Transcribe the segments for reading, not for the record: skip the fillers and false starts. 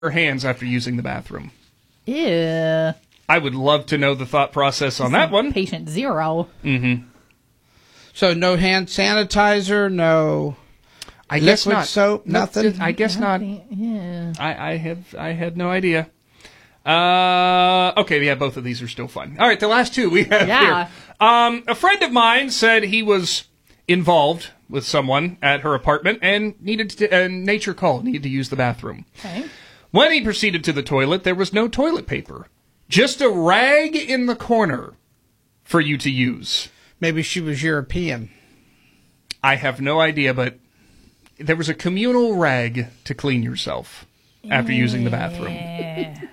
her hands after using the bathroom. Ew. I would love to know the thought process on that one. Patient 0. Mm-hmm. So no hand sanitizer, no liquid soap, nothing? I guess not. Yeah. I had no idea. Okay, yeah, both of these are still fun. All right, the last two we have here. A friend of mine said he was involved with someone at her apartment and needed nature call, needed to use the bathroom. Okay. When he proceeded to the toilet, there was no toilet paper. Just a rag in the corner for you to use. Maybe she was European. I have no idea, but there was a communal rag to clean yourself after using the bathroom.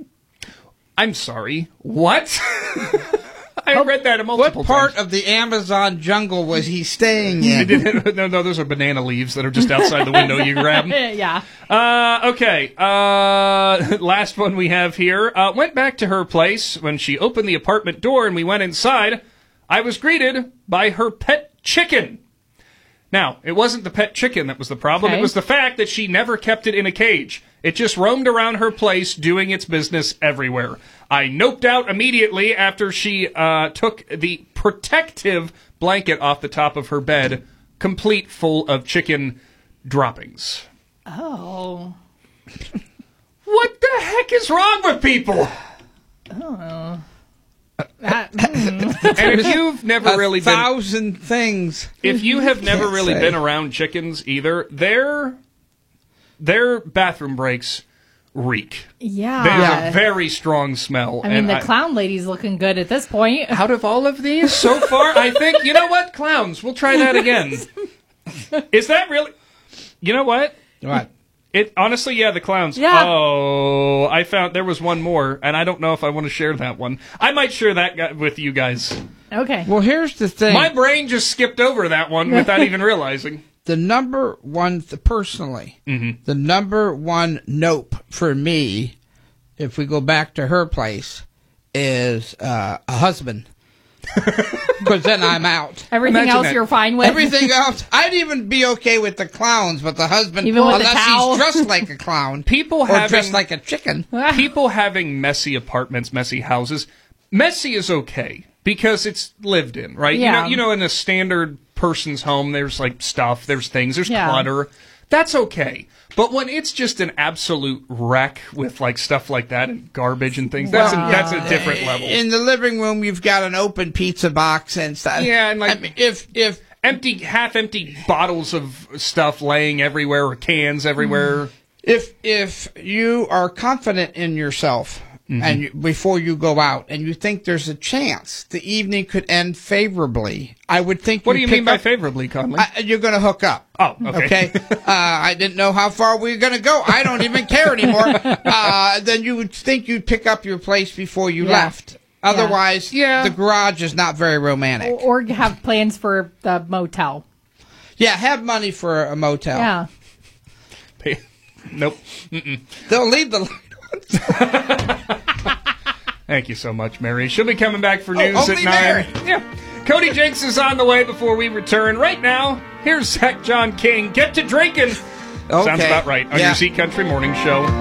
I'm sorry. What? I read that multiple times. What part of the Amazon jungle was he staying in? No, those are banana leaves that are just outside the window you grab. Yeah. Okay. Last one we have here. Went back to her place. When she opened the apartment door and we went inside, I was greeted by her pet chicken. Now, it wasn't the pet chicken that was the problem. Okay. It was the fact that she never kept it in a cage. It just roamed around her place doing its business everywhere. I noped out immediately after she took the protective blanket off the top of her bed, complete full of chicken droppings. Oh. What the heck is wrong with people? Oh. And if you've never really been... 1,000 things. If you have never really been around chickens either, their bathroom breaks reek. Yeah. There's a very strong smell. I mean, the clown lady's looking good at this point. Out of all of these so far, I think, you know what? Clowns. We'll try that again. Is that really... You know what? What? Honestly, yeah, the clowns. Yeah. Oh, I found there was one more, and I don't know if I want to share that one. I might share that with you guys. Okay. Well, here's the thing. My brain just skipped over that one without even realizing. The number one, personally, the number one nope for me, if we go back to her place, is a husband. Because then I'm out. Everything else you're fine with? Everything else. I'd even be okay with the clowns, but the husband, even with unless the towel? he's dressed like a clown. People dressed like a chicken. People having messy apartments, messy houses. Messy is okay because it's lived in, right? Yeah. You know, in a standard person's home, there's like stuff, there's things, there's clutter. That's okay. But when it's just an absolute wreck with like stuff like that and garbage and things, that's a different level. In the living room, you've got an open pizza box and stuff. Yeah, and like I mean, if half-empty bottles of stuff laying everywhere or cans everywhere. If you are confident in yourself and before you go out and you think there's a chance the evening could end favorably, I would think. What do you mean by favorably, Conley? You're going to hook up. Oh, okay. I didn't know how far we were going to go. I don't even care anymore. Then you would think you'd pick up your place before you left. Otherwise, the garage is not very romantic. Or have plans for the motel. Yeah, have money for a motel. Yeah. Nope. They'll leave the light on. Thank you so much, Mary. She'll be coming back for news at 9. Mary. Yeah. Cody Jenks is on the way before we return. Right now, here's Zach John King. Get to drinking. Okay. Sounds about right on your Z Country Morning Show.